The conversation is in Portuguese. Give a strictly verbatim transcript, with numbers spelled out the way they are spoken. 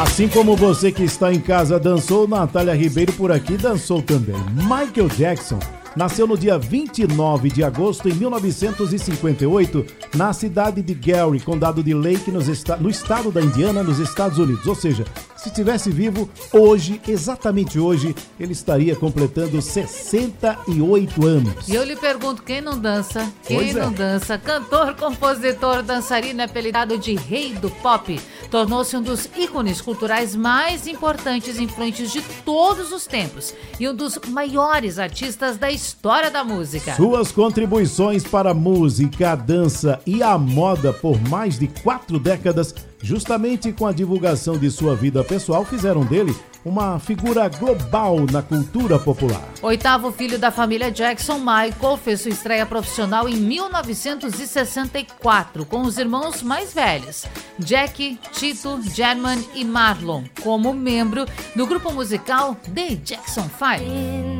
Assim como você que está em casa dançou, Natália Ribeiro por aqui dançou também. Michael Jackson nasceu no dia vinte e nove de agosto de mil novecentos e cinquenta e oito na cidade de Gary, condado de Lake, nos esta- no estado da Indiana, nos Estados Unidos. Ou seja, se estivesse vivo hoje, exatamente hoje, ele estaria completando sessenta e oito anos. E eu lhe pergunto, quem não dança? Quem Pois é. não dança? Cantor, compositor, dançarino, apelidado de Rei do Pop, tornou-se um dos ícones culturais mais importantes e influentes de todos os tempos e um dos maiores artistas da história da música. Suas contribuições para a música, a dança e a moda por mais de quatro décadas, justamente com a divulgação de sua vida pessoal, fizeram dele uma figura global na cultura popular. Oitavo filho da família Jackson, Michael fez sua estreia profissional em mil novecentos e sessenta e quatro com os irmãos mais velhos, Jack, Tito, German e Marlon, como membro do grupo musical The Jackson Five.